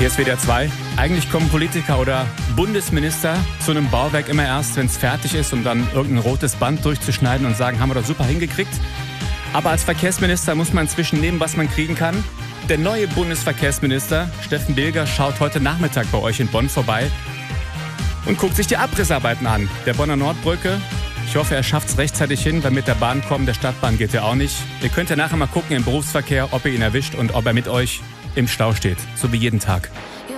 Hier ist WDR 2. Eigentlich kommen Politiker oder Bundesminister zu einem Bauwerk immer erst, wenn es fertig ist, um dann irgendein rotes Band durchzuschneiden und sagen, haben wir doch super hingekriegt. Aber als Verkehrsminister muss man inzwischen nehmen, was man kriegen kann. Der neue Bundesverkehrsminister, Steffen Bilger, schaut heute Nachmittag bei euch in Bonn vorbei und guckt sich die Abrissarbeiten an. Der Bonner Nordbrücke. Ich hoffe, er schafft es rechtzeitig hin, weil mit der Bahn kommen, der Stadtbahn geht ja auch nicht. Ihr könnt ja nachher mal gucken im Berufsverkehr, ob ihr ihn erwischt und ob er mit euch im Stau steht. So wie jeden Tag.